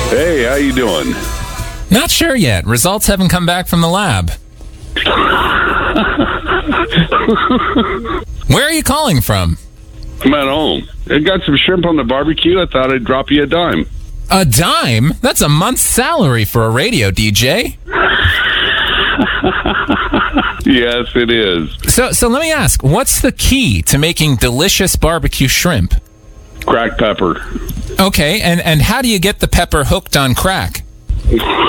Hey, how you doing? Not sure yet. Results haven't come back from the lab. Where are you calling from? I'm at home. I got some shrimp on the barbecue. I thought I'd drop you a dime. A dime? That's a month's salary for a radio DJ. Yes, it is. So let me ask, what's the key to making delicious barbecue shrimp? Cracked pepper. Okay, and how do you get the pepper hooked on crack?